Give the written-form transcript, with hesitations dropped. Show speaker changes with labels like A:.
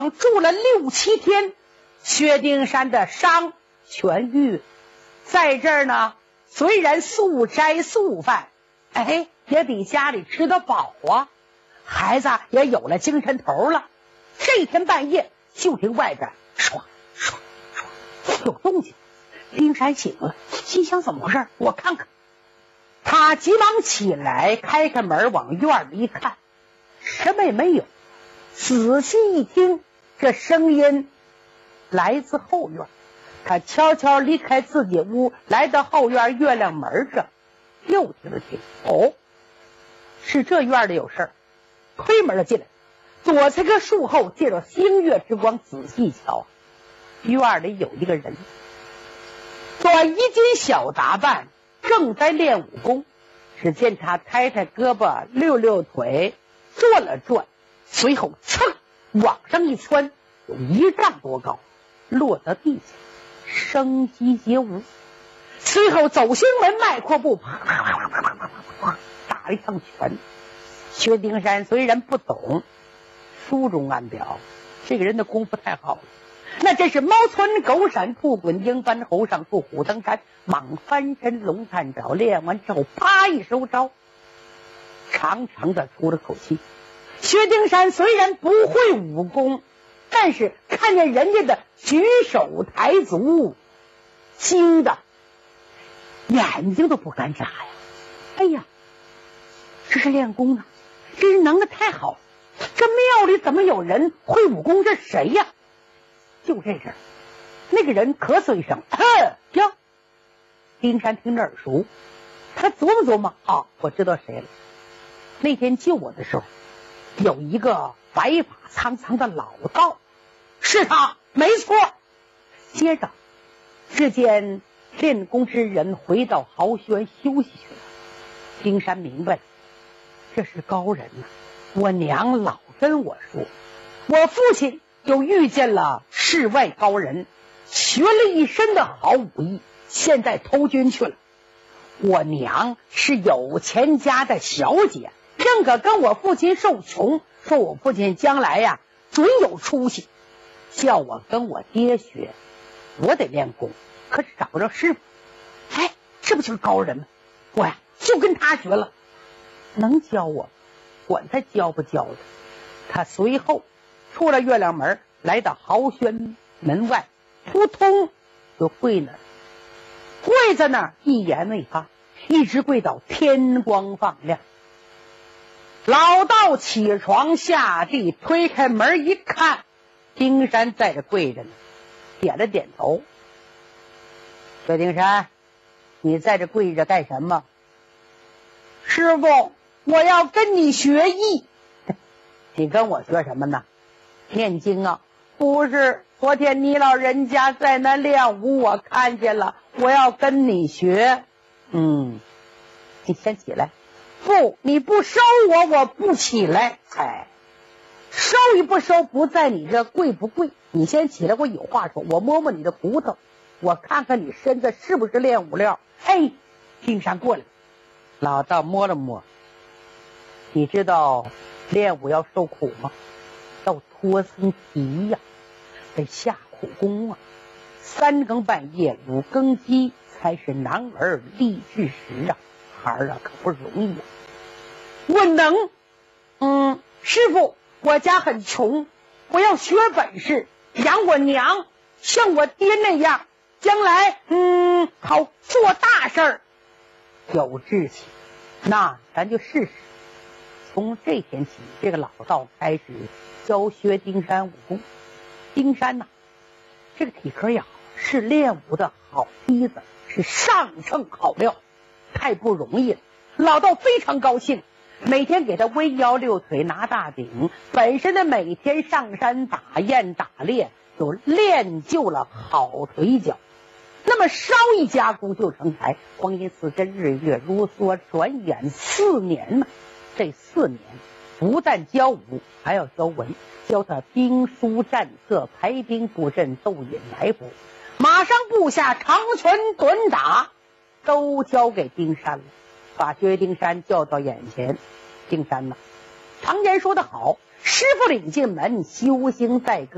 A: 住了6、7天，薛丁山的伤痊愈。在这儿呢，虽然素斋素饭，也比家里吃得饱啊，孩子也有了精神头了。这天半夜，就听外边唰唰唰有动静。丁山醒了，心想怎么回事？我看看。他急忙起来，开开门往院里一看，什么也没有。仔细一听，这声音来自后院。他悄悄离开自己屋，来到后院月亮门上，又听了听，是这院里有事儿。推门就进来，躲在个树后，借着星月之光仔细瞧，院里有一个人，短衣襟小打扮，正在练武功。只见他抬抬胳膊，溜溜腿，转了转，随后噌往上一窜，有1丈多高，落到地下，生机皆无。随后走兴门，迈阔步，啪啪啪啪啪啪打了一趟拳。薛丁山虽然不懂书中暗表，这个人的功夫太好了，那真是猫窜狗闪，兔滚鹰翻，猴上树，虎登山，蟒翻身，龙探爪。练完之后，啪一收招，长长的出了口气。薛丁山虽然不会武功，但是看见人家的举手抬足，惊的眼睛都不敢眨呀！哎呀，这是练功啊，这人能的太好，这庙里怎么有人会武功？这谁呀？就这阵，那个人咳嗽一声，哟，丁山听着耳熟，他琢磨琢磨，我知道谁了。那天救我的时候，有一个白发苍苍的老道，是他，没错。接着，只见练功之人回到豪轩休息去了。丁山明白了，这是高人呐。我娘老跟我说，我父亲又遇见了世外高人，学了一身的好武艺，现在投军去了。我娘是有钱家的小姐，认可跟我父亲受穷，说我父亲将来呀准有出息，叫我跟我爹学。我得练功，可是找不着师傅。这不就是高人吗？我呀就跟他学了，能教我，管他教不教的。他随后出了月亮门，来到豪轩门外，扑通就跪那儿，跪在那儿一言未发，一直跪到天光放亮。老道起床下地，推开门一看，丁山在这跪着呢，点了点头。薛丁山，你在这跪着干什么？师傅，我要跟你学艺。你跟我学什么呢？念经啊？不是，昨天你老人家在那练武，我看见了，我要跟你学。你先起来。不，你不收我不起来。收与不收不在你这贵不贵，你先起来，我有话说。我摸摸你的骨头，我看看你身子是不是练武料。丁山过来，老道摸了摸，你知道练武要受苦吗？要脱层皮呀，得下苦功啊。3更半夜5更鸡才是男儿立志时啊，孩儿啊可不容易啊。我能，师傅，我家很穷，我要学本事养我娘，像我爹那样，将来好做大事儿。有志气，那咱就试试。从这天起，这个老道开始教薛丁山武功。丁山呐，这个体格也好，是练武的好梯子，是上乘好料，太不容易了。老道非常高兴，每天给他弯腰溜腿拿大饼，本身的每天上山打雁打猎，就练就了好腿脚。那么稍一加工就成才，光阴似针，日月如梭，转眼4年呢。这4年不但教武，还要教文，教他兵书战策、排兵布阵、斗引埋伏，马上部下长拳短打都交给丁山了，把薛丁山叫到眼前。丁山呢，常言说得好，师傅领进门，修行在个。